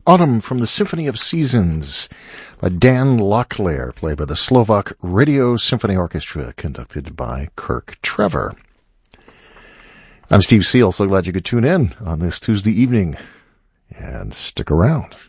Autumn from the Symphony of Seasons by Dan Locklear, played by the Slovak Radio Symphony Orchestra, conducted by Kirk Trevor. I'm Steve Seal, so glad you could tune in on this Tuesday evening, and stick around.